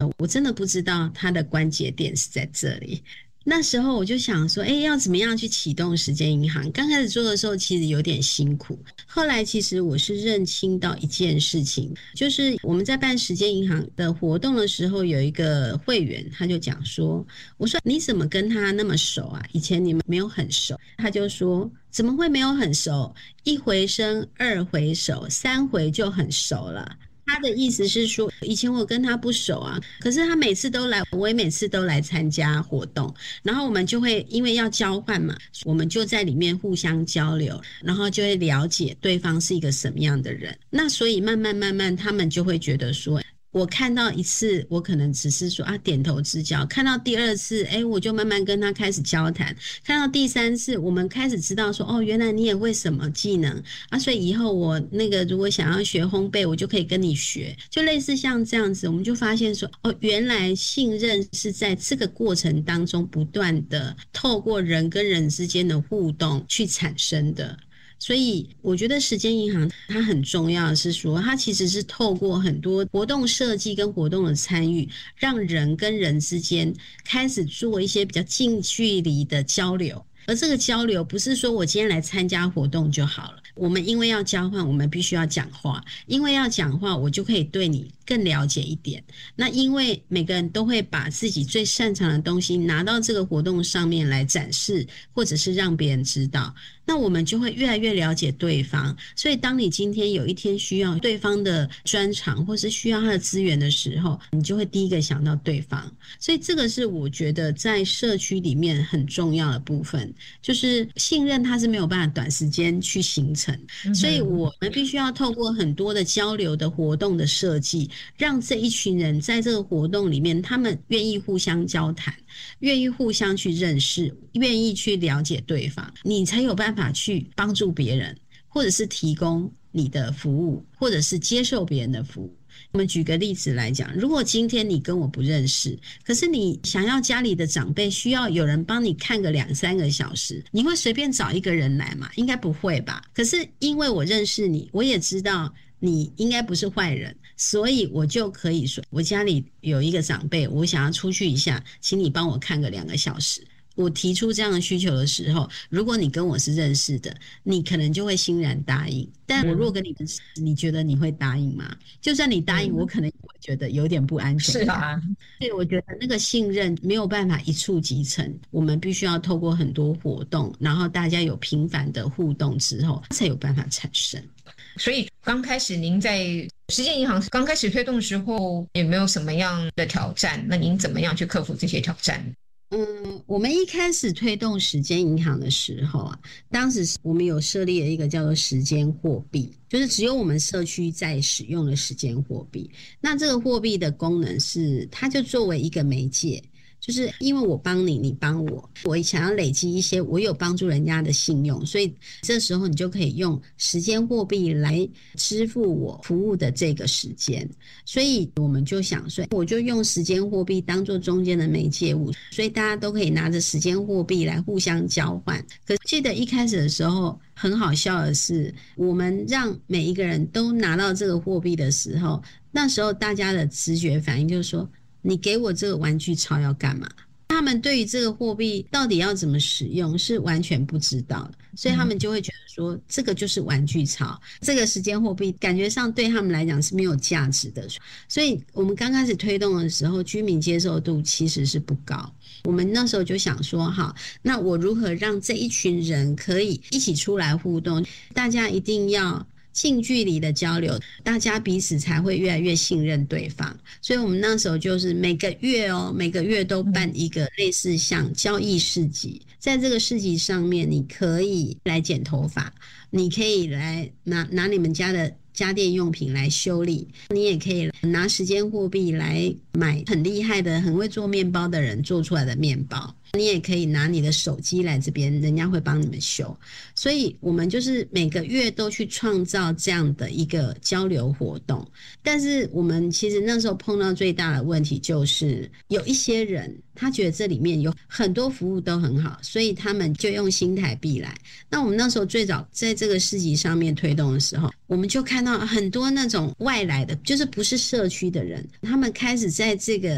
候，我真的不知道它的关节点是在这里。那时候我就想说，要怎么样去启动时间银行？刚开始做的时候其实有点辛苦，后来其实我是认清到一件事情，就是我们在办时间银行的活动的时候，有一个会员他就讲说，我说你怎么跟他那么熟啊？以前你们没有很熟。他就说怎么会没有很熟？一回生，二回熟，三回就很熟了。他的意思是说，以前我跟他不熟啊，可是他每次都来，我也每次都来参加活动，然后我们就会因为要交换嘛，我们就在里面互相交流，然后就会了解对方是一个什么样的人。那所以慢慢，他们就会觉得说，我看到一次，我可能只是说点头之交，看到第二次，我就慢慢跟他开始交谈，看到第三次，我们开始知道说，原来你也会什么技能啊，所以以后我那个如果想要学烘焙，我就可以跟你学，就类似像这样子，我们就发现说，原来信任是在这个过程当中不断的透过人跟人之间的互动去产生的。所以我觉得时间银行它很重要的是说，它其实是透过很多活动设计跟活动的参与，让人跟人之间开始做一些比较近距离的交流。而这个交流不是说我今天来参加活动就好了，我们因为要交换，我们必须要讲话，因为要讲话我就可以对你更了解一点。那因为每个人都会把自己最擅长的东西拿到这个活动上面来展示，或者是让别人知道，那我们就会越来越了解对方。所以当你今天有一天需要对方的专长，或是需要他的资源的时候，你就会第一个想到对方。所以这个是我觉得在社区里面很重要的部分，就是信任它是没有办法短时间去形成，所以我们必须要透过很多的交流的活动的设计，让这一群人在这个活动里面，他们愿意互相交谈，愿意互相去认识，愿意去了解对方，你才有办法去帮助别人，或者是提供你的服务，或者是接受别人的服务。我们举个例子来讲，如果今天你跟我不认识，可是你想要家里的长辈需要有人帮你看个2-3个小时，你会随便找一个人来吗？应该不会吧。可是因为我认识你，我也知道你应该不是坏人，所以我就可以说，我家里有一个长辈，我想要出去一下，请你帮我看个2个小时。我提出这样的需求的时候，如果你跟我是认识的，你可能就会欣然答应。但我如果跟你认识，你觉得你会答应吗？就算你答应，我可能也会觉得有点不安全感。 是啊， 所以我觉得那个信任没有办法一触即成，我们必须要透过很多活动，然后大家有频繁的互动之后，才有办法产生。 所以刚开始您在时间银行刚开始推动的时候，有没有什么样的挑战？那您怎么样去克服这些挑战？ 我们一开始推动时间银行的时候啊，当时我们有设立了一个叫做时间货币，就是只有我们社区在使用的时间货币。那这个货币的功能是，它就作为一个媒介，就是因为我帮你，你帮我，我想要累积一些我有帮助人家的信用，所以这时候你就可以用时间货币来支付我服务的这个时间。所以我们就想说，我就用时间货币当做中间的媒介物，所以大家都可以拿着时间货币来互相交换。可是记得一开始的时候很好笑的是，我们让每一个人都拿到这个货币的时候，那时候大家的直觉反应就是说，你给我这个玩具钞要干嘛？他们对于这个货币到底要怎么使用是完全不知道的，所以他们就会觉得说，这个就是玩具钞，这个时间货币感觉上对他们来讲是没有价值的。所以我们刚开始推动的时候，居民接受度其实是不高。我们那时候就想说，好，那我如何让这一群人可以一起出来互动？大家一定要近距离的交流，大家彼此才会越来越信任对方。所以我们那时候就是每个月都办一个类似像交易市集，在这个市集上面，你可以来剪头发，你可以来拿你们家的家电用品来修理，你也可以拿时间货币来买很厉害的很会做面包的人做出来的面包，你也可以拿你的手机来这边，人家会帮你们修。所以我们就是每个月都去创造这样的一个交流活动。但是我们其实那时候碰到最大的问题就是有一些人他觉得这里面有很多服务都很好，所以他们就用新台币来。那我们那时候最早在这个市集上面推动的时候，我们就看到很多那种外来的，就是不是社区的人，他们开始在这个